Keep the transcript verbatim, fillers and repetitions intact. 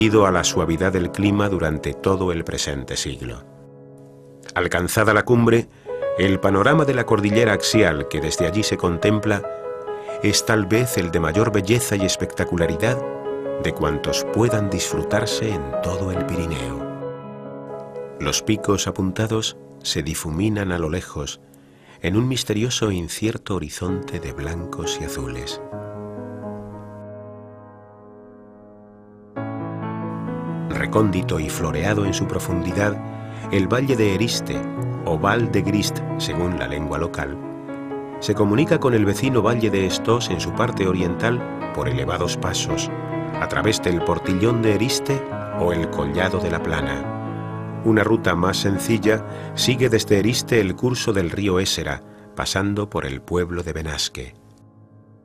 debido a la suavidad del clima durante todo el presente siglo. Alcanzada la cumbre, el panorama de la cordillera axial que desde allí se contempla es tal vez el de mayor belleza y espectacularidad de cuantos puedan disfrutarse en todo el Pirineo. Los picos apuntados se difuminan a lo lejos en un misterioso e incierto horizonte de blancos y azules. Recóndito y floreado en su profundidad, el valle de Eriste, o Val de Grist según la lengua local, se comunica con el vecino valle de Estós en su parte oriental por elevados pasos, a través del Portillón de Eriste o el Collado de la Plana. Una ruta más sencilla sigue desde Eriste el curso del río Ésera, pasando por el pueblo de Benasque.